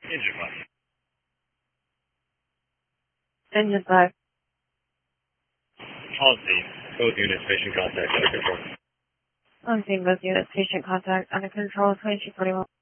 Engine 5. Engine 5. On scene. Both units, patient contact under control. On scene, both units, patient contact under control, 2241.